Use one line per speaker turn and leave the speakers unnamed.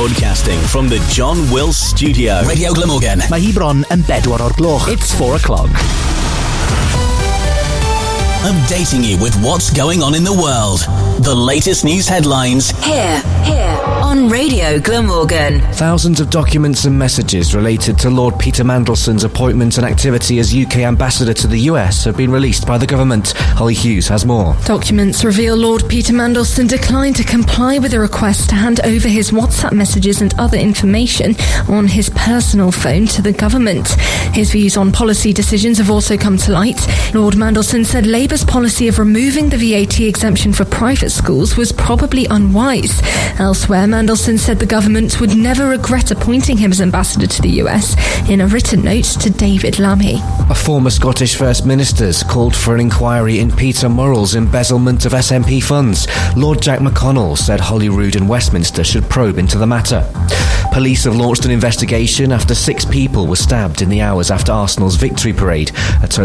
Broadcasting from the John Wills Studio. Radio Glamorgan.
Mae hi bron yn 4 o'r gloch. It's 4 o'clock.
Updating you with what's going on in the world. The latest news headlines.
Here, on Radio Glamorgan.
Thousands of documents and messages related to Lord Peter Mandelson's appointment and activity as UK ambassador to the US have been released by the government. Holly Hughes has more.
Documents reveal Lord Peter Mandelson declined to comply with a request to hand over his WhatsApp messages and other information on his personal phone to the government. His views on policy decisions have also come to light. Lord Mandelson said Labour's policy of removing the VAT exemption for private schools was probably unwise. Elsewhere, Mandelson said the government would never regret appointing him as ambassador to the US in a written note to David Lammy.
A former Scottish First Minister's called for an inquiry in Peter Murrell's embezzlement of SNP funds. Lord Jack McConnell said Holyrood and Westminster should probe into the matter. Police have launched an investigation after 6 people were stabbed in the hours after Arsenal's victory parade. A